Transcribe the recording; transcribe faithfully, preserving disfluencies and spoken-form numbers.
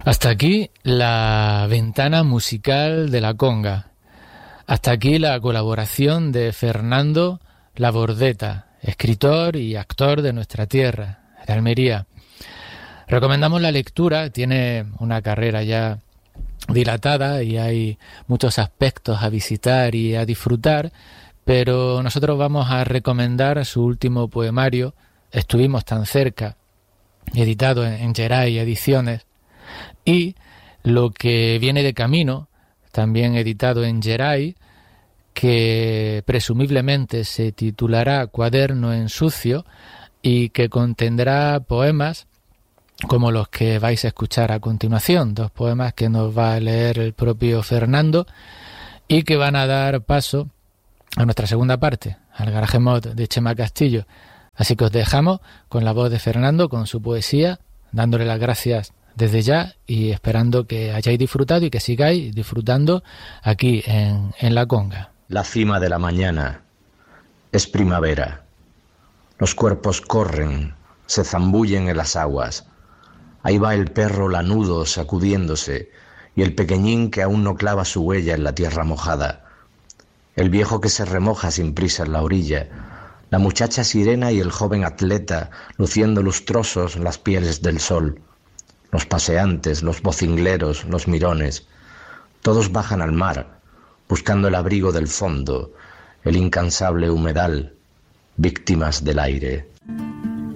Hasta aquí la ventana musical de la conga. Hasta aquí la colaboración de Fernando Labordeta, escritor y actor de nuestra tierra, de Almería. Recomendamos la lectura, tiene una carrera ya dilatada y hay muchos aspectos a visitar y a disfrutar, pero nosotros vamos a recomendar su último poemario, Estuvimos tan cerca, editado en Geray Ediciones, y Lo que viene de camino, también editado en Geray, que presumiblemente se titulará Cuaderno en sucio y que contendrá poemas como los que vais a escuchar a continuación, dos poemas que nos va a leer el propio Fernando y que van a dar paso a nuestra segunda parte, al Garaje Mod de Chema Castillo. Así que os dejamos con la voz de Fernando, con su poesía, dándole las gracias desde ya y esperando que hayáis disfrutado y que sigáis disfrutando aquí en, en La Conga. La cima de la mañana. Es primavera. Los cuerpos corren, se zambullen en las aguas. Ahí va el perro lanudo sacudiéndose y el pequeñín que aún no clava su huella en la tierra mojada. El viejo que se remoja sin prisa en la orilla. La muchacha sirena y el joven atleta luciendo lustrosos las pieles del sol. Los paseantes, los vocingleros, los mirones. Todos bajan al mar, buscando el abrigo del fondo, el incansable humedal, víctimas del aire.